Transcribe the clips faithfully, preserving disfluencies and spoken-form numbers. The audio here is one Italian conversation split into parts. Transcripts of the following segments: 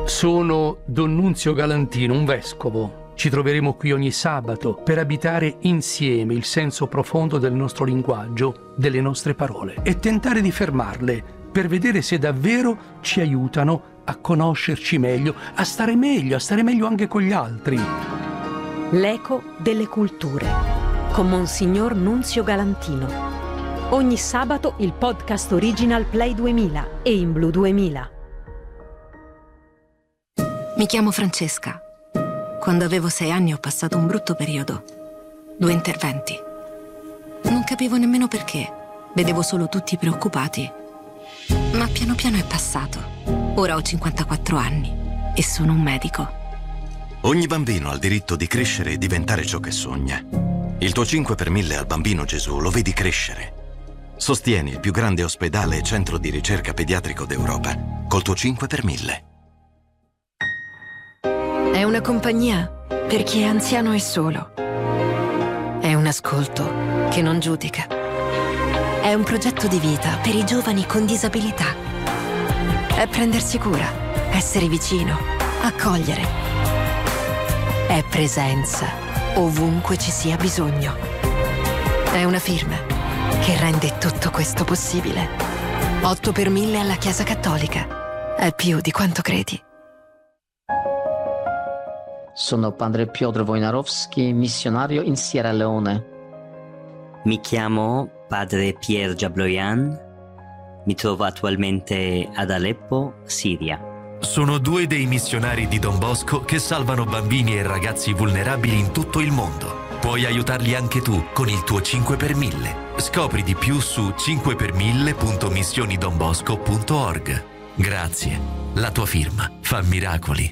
Sono Don Nunzio Galantino, un vescovo. Ci troveremo qui ogni sabato per abitare insieme il senso profondo del nostro linguaggio, delle nostre parole e tentare di fermarle per vedere se davvero ci aiutano a conoscerci meglio, a stare meglio, a stare meglio anche con gli altri. L'eco delle culture con Monsignor Nunzio Galantino. Ogni sabato il podcast original Play duemila e in Blu duemila. Mi chiamo Francesca. Quando avevo sei anni ho passato un brutto periodo. Due interventi. Non capivo nemmeno perché. Vedevo solo tutti preoccupati. Ma piano piano è passato. Ora ho cinquantaquattro anni e sono un medico. Ogni bambino ha il diritto di crescere e diventare ciò che sogna. Il tuo cinque per mille al Bambino Gesù lo vedi crescere. Sostieni il più grande ospedale e centro di ricerca pediatrico d'Europa col tuo cinque per mille. È una compagnia per chi è anziano e solo. È un ascolto che non giudica. È un progetto di vita per i giovani con disabilità. È prendersi cura, essere vicino, accogliere. È presenza ovunque ci sia bisogno. È una firma che rende tutto questo possibile. otto per mille alla Chiesa Cattolica. È più di quanto credi. Sono padre Piotr Wojnarowski, missionario in Sierra Leone. Mi chiamo padre Pierre Jabloyan, mi trovo attualmente ad Aleppo, Siria. Sono due dei missionari di Don Bosco che salvano bambini e ragazzi vulnerabili in tutto il mondo. Puoi aiutarli anche tu con il tuo cinque per mille. Scopri di più su cinque per mille punto missioni don bosco punto org. Grazie, la tua firma fa miracoli.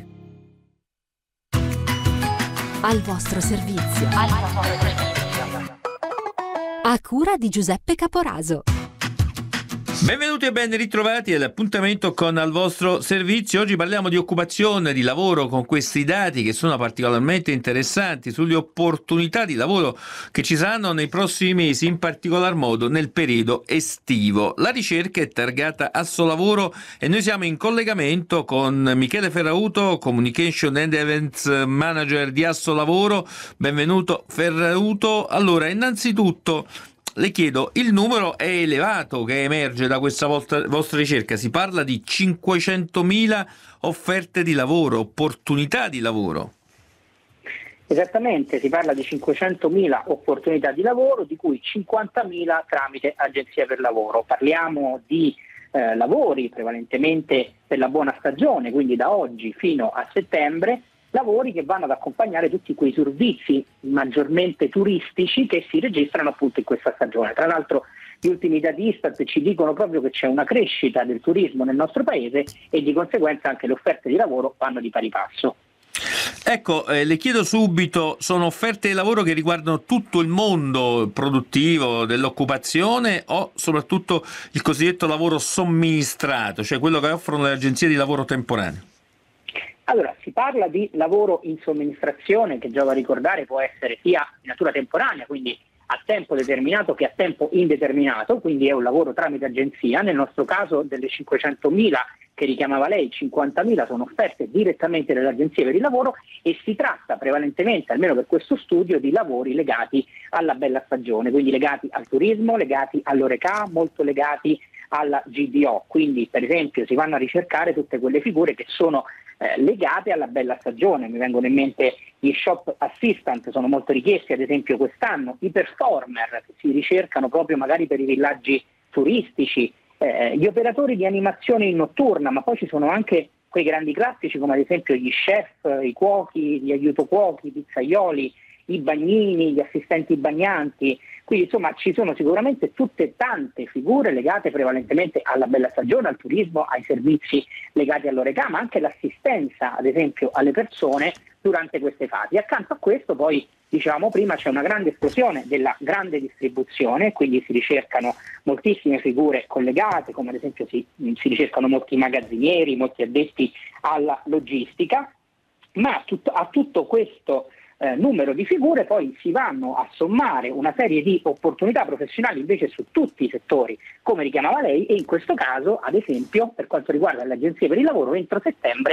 Al vostro servizio. Al vostro servizio. A cura di Giuseppe Caporaso. Benvenuti e ben ritrovati all'appuntamento con Al vostro servizio. Oggi parliamo di occupazione, di lavoro, con questi dati che sono particolarmente interessanti sulle opportunità di lavoro che ci saranno nei prossimi mesi, in particolar modo nel periodo estivo. La ricerca è targata Assolavoro e noi siamo in collegamento con Michele Ferrauto, Communication and Events Manager di Assolavoro. Benvenuto Ferrauto. Allora, innanzitutto le chiedo, il numero è elevato che emerge da questa vostra, vostra ricerca, si parla di cinquecentomila offerte di lavoro, opportunità di lavoro. Esattamente, si parla di cinquecentomila opportunità di lavoro, di cui cinquantamila tramite agenzia per lavoro. Parliamo di eh, lavori prevalentemente per la buona stagione, quindi da oggi fino a settembre, lavori che vanno ad accompagnare tutti quei servizi maggiormente turistici che si registrano appunto in questa stagione. Tra l'altro gli ultimi dati Istat ci dicono proprio che c'è una crescita del turismo nel nostro paese e di conseguenza anche le offerte di lavoro vanno di pari passo. Ecco, eh, le chiedo subito, sono offerte di lavoro che riguardano tutto il mondo produttivo dell'occupazione o soprattutto il cosiddetto lavoro somministrato, cioè quello che offrono le agenzie di lavoro temporaneo? Allora, si parla di lavoro in somministrazione che, giova a ricordare, può essere sia di natura temporanea, quindi a tempo determinato, che a tempo indeterminato, quindi è un lavoro tramite agenzia. Nel nostro caso delle cinquecentomila che richiamava lei, cinquantamila sono offerte direttamente dalle agenzie per il lavoro e si tratta prevalentemente, almeno per questo studio, di lavori legati alla bella stagione, quindi legati al turismo, legati all'Horeca, molto legati alla G D O. Quindi per esempio si vanno a ricercare tutte quelle figure che sono Eh, legate alla bella stagione. Mi vengono in mente gli shop assistant, sono molto richiesti ad esempio quest'anno, i performer che si ricercano proprio magari per i villaggi turistici, eh, gli operatori di animazione in notturna, ma poi ci sono anche quei grandi classici come ad esempio gli chef, i cuochi, gli aiuto cuochi, i pizzaioli, i bagnini, gli assistenti bagnanti. Quindi insomma ci sono sicuramente tutte tante figure legate prevalentemente alla bella stagione, al turismo, ai servizi legati all'Horeca, ma anche l'assistenza ad esempio alle persone durante queste fasi. Accanto a questo poi, dicevamo prima, c'è una grande esplosione della grande distribuzione, quindi si ricercano moltissime figure collegate, come ad esempio si, si ricercano molti magazzinieri, molti addetti alla logistica, ma tutto, a tutto questo Eh, numero di figure poi si vanno a sommare una serie di opportunità professionali invece su tutti i settori, come richiamava lei, e in questo caso ad esempio per quanto riguarda le agenzie per il lavoro entro settembre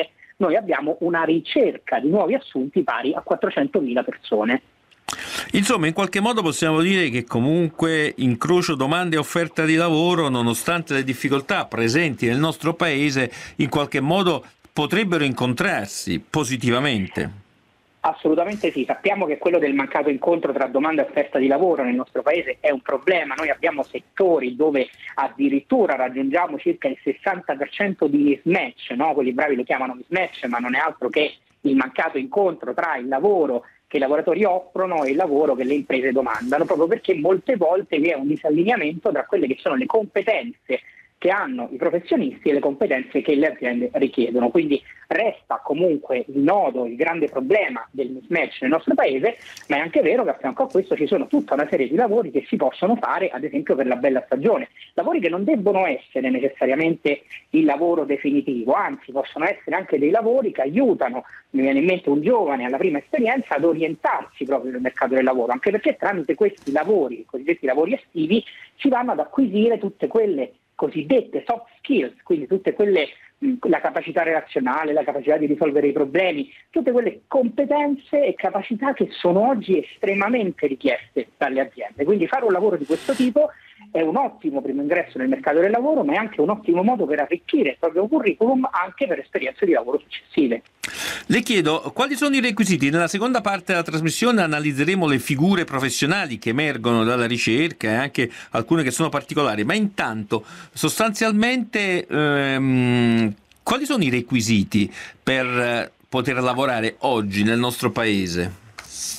noi abbiamo una ricerca di nuovi assunti pari a quattrocentomila persone. Insomma, in qualche modo possiamo dire che comunque incrocio domanda e offerta di lavoro, nonostante le difficoltà presenti nel nostro paese, in qualche modo potrebbero incontrarsi positivamente. Assolutamente sì, sappiamo che quello del mancato incontro tra domanda e offerta di lavoro nel nostro paese è un problema. Noi abbiamo settori dove addirittura raggiungiamo circa il sessanta per cento di mismatch, no? Quelli bravi lo chiamano mismatch, ma non è altro che il mancato incontro tra il lavoro che i lavoratori offrono e il lavoro che le imprese domandano, proprio perché molte volte vi è un disallineamento tra quelle che sono le competenze che hanno i professionisti e le competenze che le aziende richiedono. Quindi resta comunque il nodo, il grande problema del mismatch nel nostro paese, ma è anche vero che a fianco a questo ci sono tutta una serie di lavori che si possono fare, ad esempio per la bella stagione, lavori che non debbono essere necessariamente il lavoro definitivo, anzi possono essere anche dei lavori che aiutano, mi viene in mente un giovane alla prima esperienza, ad orientarsi proprio nel mercato del lavoro, anche perché tramite questi lavori, i cosiddetti lavori estivi, si vanno ad acquisire tutte quelle cosiddette soft skills, quindi tutte quelle, la capacità relazionale, la capacità di risolvere i problemi, tutte quelle competenze e capacità che sono oggi estremamente richieste dalle aziende. Quindi fare un lavoro di questo tipo è un ottimo primo ingresso nel mercato del lavoro, ma è anche un ottimo modo per arricchire il proprio curriculum anche per esperienze di lavoro successive. Le chiedo quali sono i requisiti. Nella seconda parte della trasmissione analizzeremo le figure professionali che emergono dalla ricerca e anche alcune che sono particolari, ma intanto sostanzialmente ehm, quali sono i requisiti per poter lavorare oggi nel nostro paese?